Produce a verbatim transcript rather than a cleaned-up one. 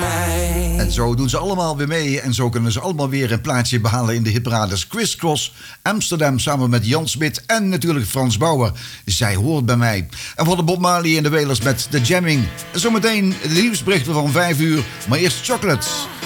mij. En zo doen ze allemaal weer mee. En zo kunnen ze allemaal weer een plaatsje behalen in de hitparades. Criss Cross, Amsterdam samen met Jan Smit en natuurlijk Frans Bauer. Zij hoort bij mij. En voor de Bob Marley en de Wailers met The Jamming. En zometeen de nieuwsberichten van vijf uur. Maar eerst Chocolates.